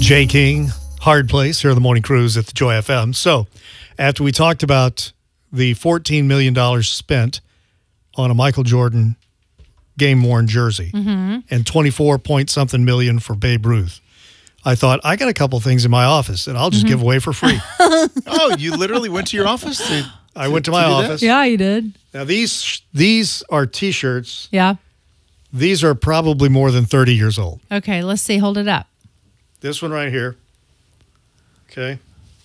Jay King, Hard Place, here on the Morning Cruise at the Joy FM. So, after we talked about the $14 million spent on a Michael Jordan game-worn jersey and 24-point-something million for Babe Ruth, I thought, I got a couple things in my office that I'll just give away for free. Oh, you literally went to your office? I went to my office. Yeah, you did. Now, these are T-shirts. Yeah. These are probably more than 30 years old. Okay, let's see. Hold it up. This one right here. Okay.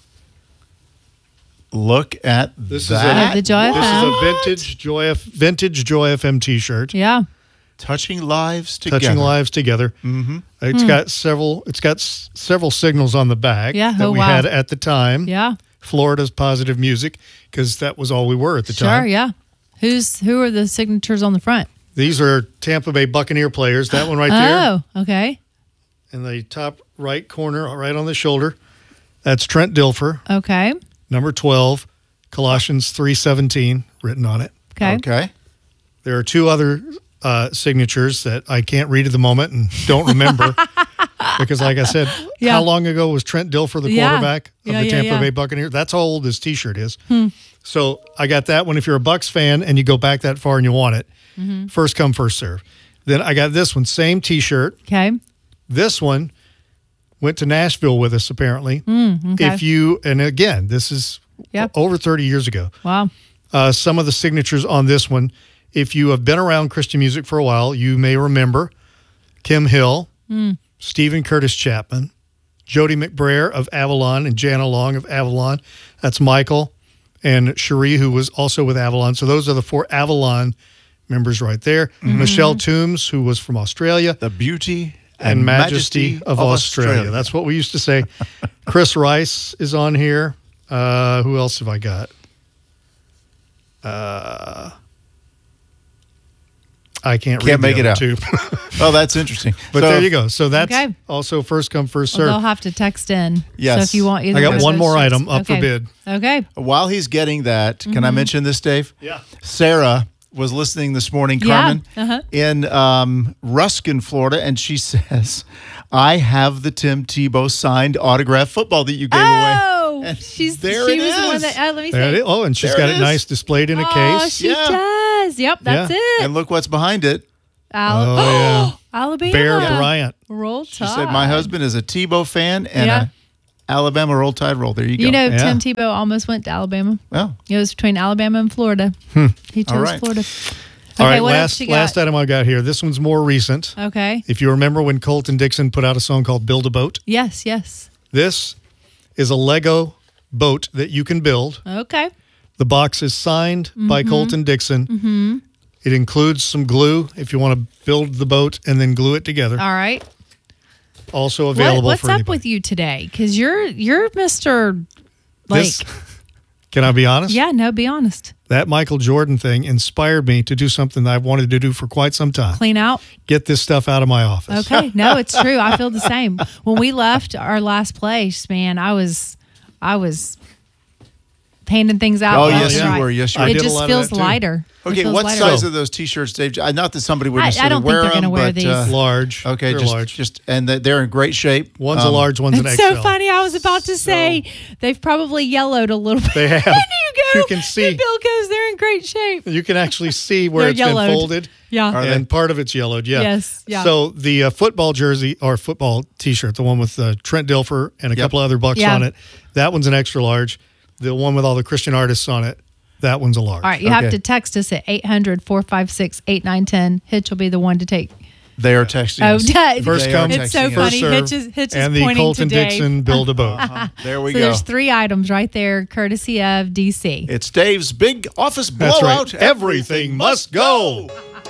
Look at This that. The Joy This FM. is a vintage Joy FM T-shirt. Yeah. Touching lives together. Touching lives together. Mm-hmm. It's got several signals on the back Yeah. that Oh, we wow. had at the time. Yeah. Florida's Positive Music, because that was all we were at the Sure, time. yeah. Who are the signatures on the front? These are Tampa Bay Buccaneer players. That one right there. Oh, okay. In the top right corner, right on the shoulder. That's Trent Dilfer, Okay. number 12, Colossians 3:17 written on it. Okay. Okay. There are two other signatures that I can't read at the moment and don't remember because, like I said, Yeah. how long ago was Trent Dilfer the Yeah. quarterback of Yeah, the yeah, Tampa yeah. Bay Buccaneers? That's how old this T-shirt is. So I got that one. If you're a Bucs fan and you go back that far and you want it, first come, first serve. Then I got this one, same T-shirt. Okay. This one went to Nashville with us, apparently. Okay. And again, this is Yep. over 30 years ago. Wow. Some of the signatures on this one, if you have been around Christian music for a while, you may remember Kim Hill, Stephen Curtis Chapman, Jody McBrayer of Avalon, and Jana Long of Avalon. That's Michael and Cherie, who was also with Avalon. So those are the four Avalon members right there. Michelle Toombs, who was from Australia. The beauty And Majesty of Australia. That's what we used to say. Chris Rice is on here. Who else have I got? I can't read make the it other out. two. Oh, that's interesting. But So, there you go. So that's Okay. also first come, first Well, serve. they'll have to text in. Yes. So if you want either I got one of one those more shirts. item up for Okay. bid. Okay. While he's getting that, can I mention this, Dave? Yeah. Sarah was listening this morning, Yeah. Carmen, in Ruskin, Florida, and she says, I have the Tim Tebow signed autographed football that you gave away. Oh, And she there was it the one is. that. Let me There it see. is. Oh, and she's There got it it is. nice displayed in a Oh, case. she Yeah. does. Yep, that's Yeah. it. And look what's behind it. Oh, Alabama. Bear Bryant. Roll She said, my husband is a Tebow fan and Yeah. a Alabama Roll Tide Roll. There you go. You know, Yeah. Tim Tebow almost went to Alabama. Well, It was between Alabama and Florida. He chose All right. Florida. All Okay, right, what else you got? last item I got here. This one's more recent. Okay. If you remember when Colton Dixon put out a song called Build a Boat, Yes, yes. this is a Lego boat that you can build. Okay. The box is signed by Colton Dixon. It includes some glue if you want to build the boat and then glue it together. All right. Also available What's for up anybody. with you today? Because you're Mr. Like, This- Can I be honest? yeah, no, be honest. That Michael Jordan thing inspired me to do something that I've wanted to do for quite some time. Clean out. Get this stuff out of my office. Okay. No, it's true. I feel the same. When we left our last place, man, I was handing things out. Oh, left yes, and you right. were. Yes, you I were. It did a just lot of feels that, too. lighter. It Okay, feels what lighter. size are those T-shirts, Dave? Not that somebody would I necessarily don't think wear they're them, gonna wear but, these. Large. Okay, They're large. and they're in great shape. One's a large, one's an It's XL. so funny. I was about to say they've probably yellowed a little bit. They have. And you go. You can see. And Bill goes, they're in great shape. You can actually see where They're it's yellowed. been folded. Yeah. Are they? And part of it's yellowed, yeah. Yes, yeah. So the football jersey or football T-shirt, the one with Trent Dilfer and a couple other Bucks Yeah. on it, that one's an extra large. The one with all the Christian artists on it, that one's a large. All right. You have to text us at 800-456-8910. Hitch will be the one to take. They are texting Oh, us. Dad. First They are come, It's so texting us. funny. first serve, Hitch is and the pointing Colton to Dave. Dixon Build a Boat. There we So go. there's 3 items right there, courtesy of DC. It's Dave's big office That's blowout. right. Everything must go.